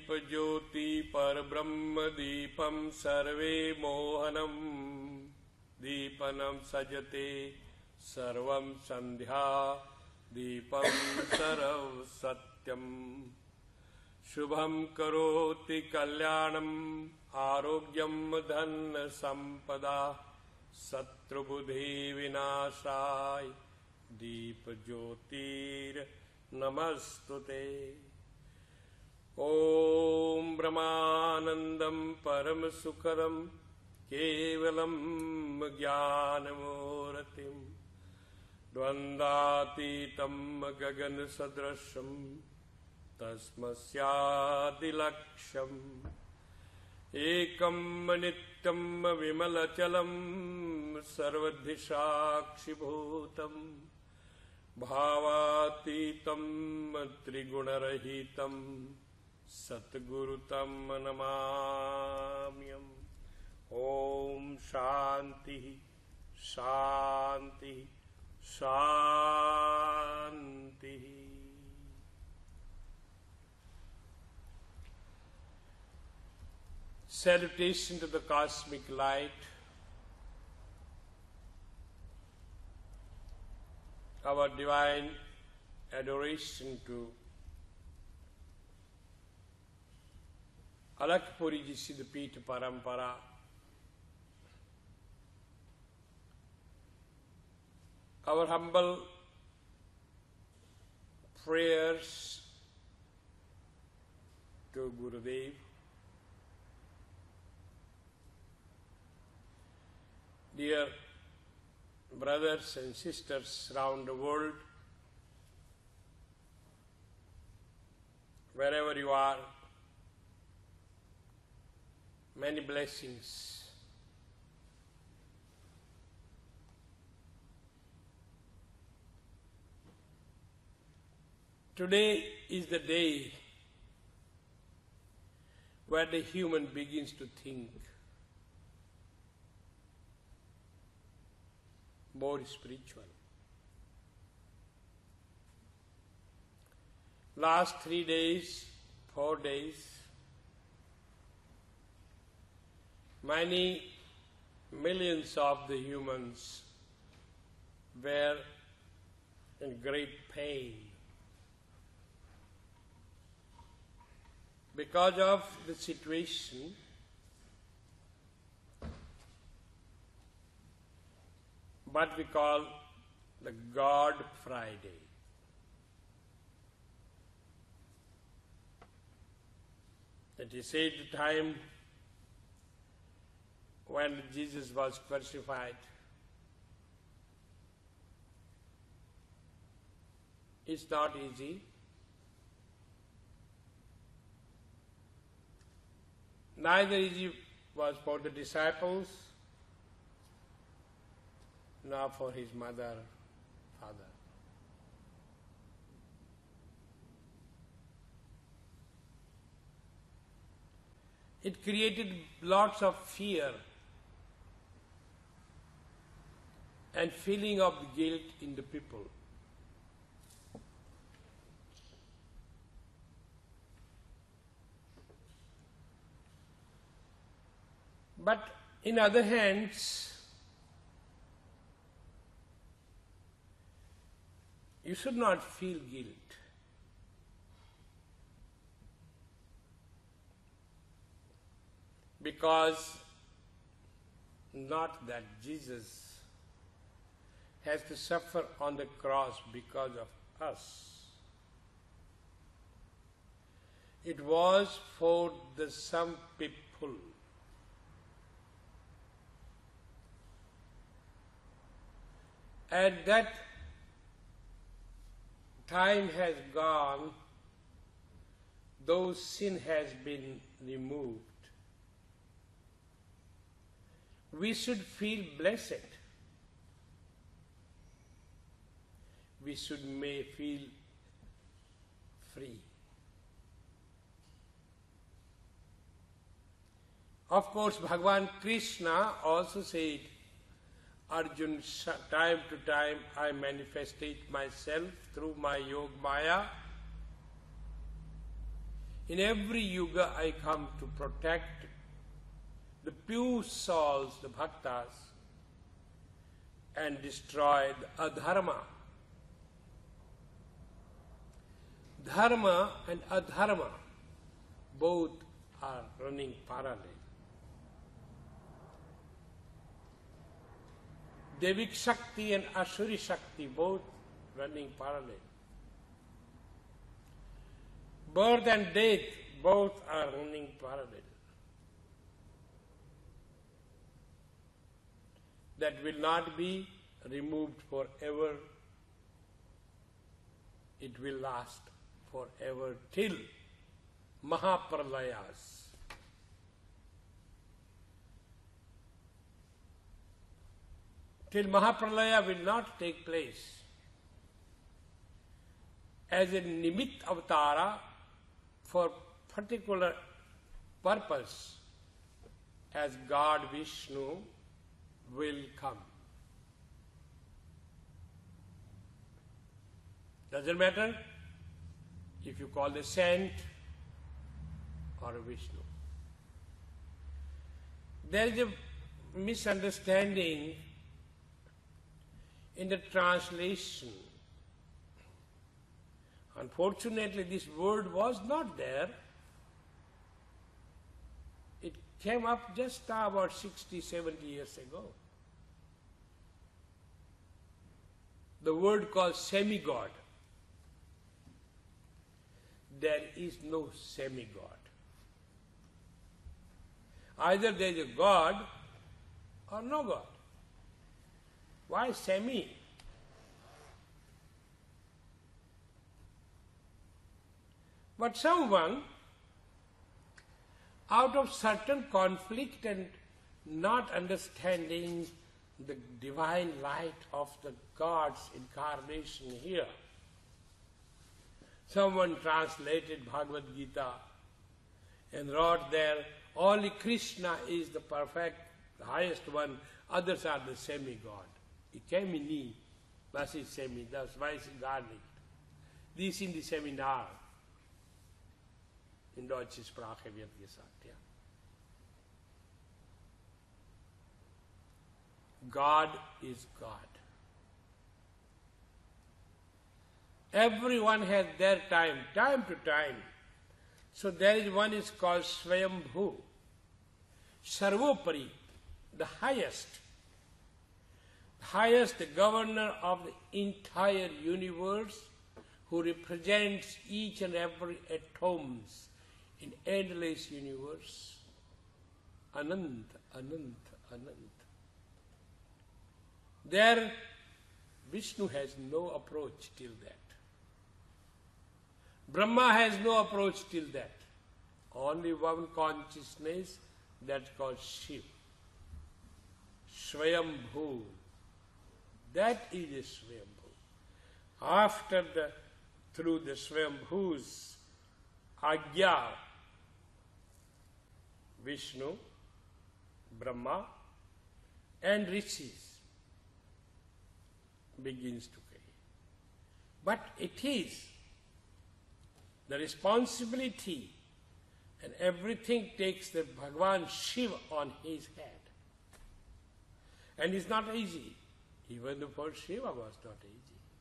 दीपज्योति परब्रह्म दीपं सर्वे मोहनं दीपनं सजते सर्वं संध्या दीपं सर्व सत्यम् शुभं करोति कल्याणम् आरोग्यं धन संपदा शत्रुबुद्धि विनाशाय दीप ज्योतिर नमस्तुते। ओम ब्रह्मानंदं परम सुखदं केवलं ज्ञानमूर्तिं द्वंद्वातीतं गगन सदृशं तस्मस्यादिलक्ष्यम् एकं नित्यं विमलचलं सर्वधिसाक्षिभूतं भावातीतं त्रिगुणरहितं सद्गुरुतं नमाम्यहम्। ओम शांति शांति शांति। Salutation to the cosmic light, our divine adoration to Alakpuri Ji Siddhapita Parampara, our humble prayers to Gurudev, dear brothers and sisters around the world, wherever you are, many blessings. Today is the day where the human begins to think more spiritual. Last 3 days, 4 days, many millions of the humans were in great pain because of the situation what we call the God Friday. That is at the time when Jesus was crucified. It's not easy. Neither easy was for the disciples, nor for his mother, father. It created lots of fear and feeling of guilt in the people. But in other hands, you should not feel guilt. Because not that Jesus has to suffer on the cross because of us. It was for the some people. And that time has gone, though sin has been removed. We should feel blessed. We should may feel free. Of course, Bhagavan Krishna also said, Arjun, time to time I manifestate myself through my Yog Maya. In every yuga I come to protect the pure souls, the bhaktas, and destroy the adharma. Dharma and adharma both are running parallel. Devik Shakti and Asuri Shakti both running parallel. Birth and death both are running parallel. That will not be removed forever. It will last forever till Mahapralayas. Till Mahapralaya will not take place. As a Nimit Avatara for particular purpose, as God Vishnu will come. Doesn't matter if you call the saint or a Vishnu. There is a misunderstanding in the translation. Unfortunately, this word was not there. It came up just about 60, 70 years ago. The word called semigod. There is no semigod. Either there is a God or no God. Why semi? But someone, out of certain conflict and not understanding the divine light of the God's incarnation here, someone translated Bhagavad Gita and wrote there, only Krishna is the perfect, the highest one, others are the semi-God. Ich kenne nie, was ist Semi, das weiß ich gar nicht. Die sind die Seminar. In deutscher Sprache wird gesagt, ja. God is God. Everyone has their time to time. So there is one is called Swayambhu, Sarvopari, the highest, the governor of the entire universe, who represents each and every atoms in endless universe. Anant, Anant, Anant. There, Vishnu has no approach till that. Brahma has no approach till that. Only one consciousness, that's called Shiv. Swayambhu. That is a Swayambhu. Through the Swayambhu's Agya, Vishnu, Brahma, and Rishis begins to create. But it is the responsibility, and everything takes the Bhagavan Shiva on his head. And it's not easy. Even the first Shiva was not easy.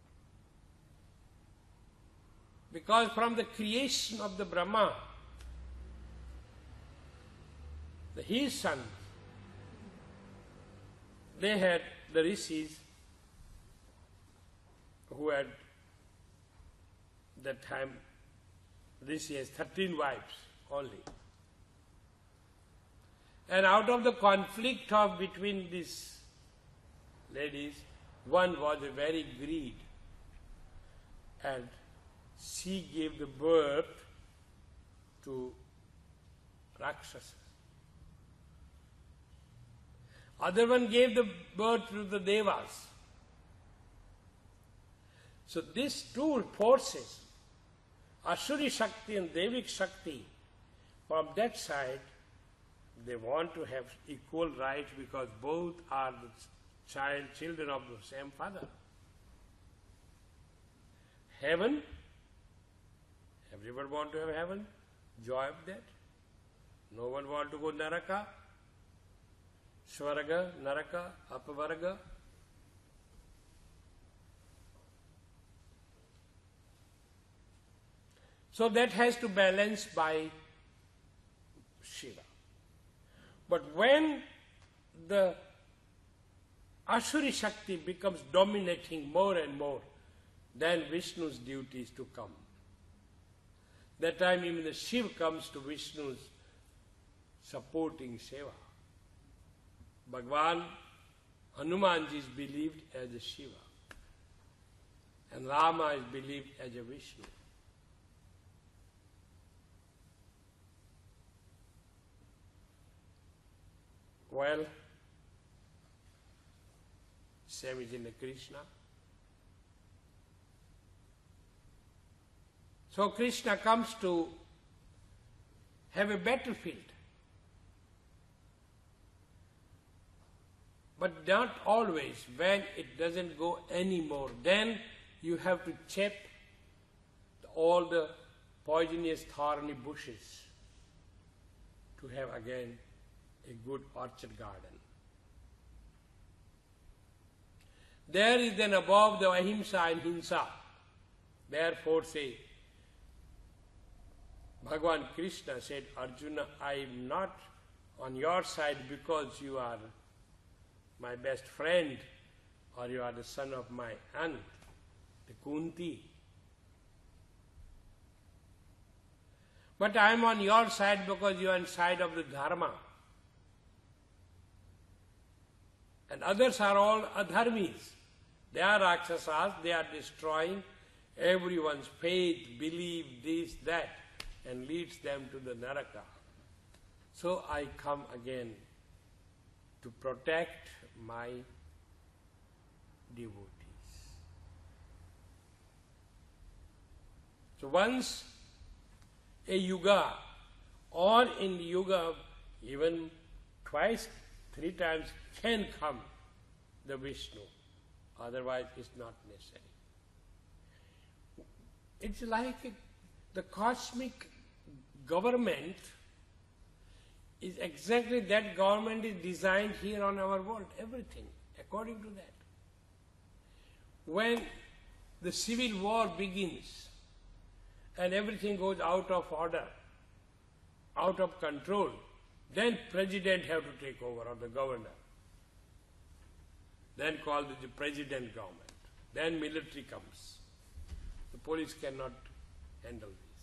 Because from the creation of the Brahma, his sons, they had the Rishis who had that time, Rishi has 13 wives only. And out of the conflict between these ladies, one was a very greed, and she gave the birth to Rakshasas. Other one gave the birth to the Devas. So these two forces, Asuri Shakti and Devik Shakti, from that side, they want to have equal rights because both are the children of the same father. Heaven, everyone want to have heaven. joy of that. No one wants to go Naraka, Swarga, Naraka, Apavarga. So that has to balance by Shiva. But when the Asuri Shakti becomes dominating more and more, then Vishnu's duty is to come. That time even the Shiva comes to Vishnu's supporting Seva. Bhagwan Hanumanji is believed as a Shiva, and Rama is believed as a Vishnu. Well, same is in the Krishna. So Krishna comes to have a battlefield. But not always. When it doesn't go anymore, then you have to chop all the poisonous thorny bushes to have again a good orchard garden. There is then above the ahimsa and hinsa. Therefore say, Bhagavan Krishna said, Arjuna, I am not on your side because you are my best friend or you are the son of my aunt, the Kunti. But I am on your side because you are on the side of the Dharma. And others are all adharmis. They are Rakshasas, they are destroying everyone's faith, belief, this, that, and leads them to the Naraka. So I come again to protect my devotees. So once a yuga, or in the yuga even twice, 3 times can come the Vishnu. Otherwise it's not necessary. It's like the cosmic government is exactly that government is designed here on our world, everything according to that. When the civil war begins and everything goes out of order, out of control, then president have to take over, or the governor. Then called the president government. Then military comes. The police cannot handle this.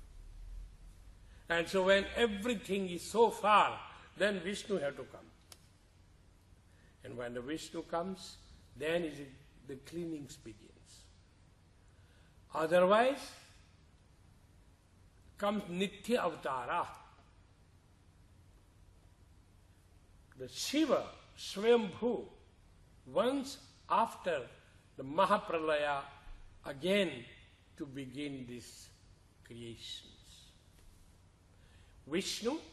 And so when everything is so far, then Vishnu have to come. And when the Vishnu comes, then the cleanings begins. Otherwise, comes Nitya Avatara. The Shiva, Swayambhu, once after the Mahapralaya, again to begin these creations. Vishnu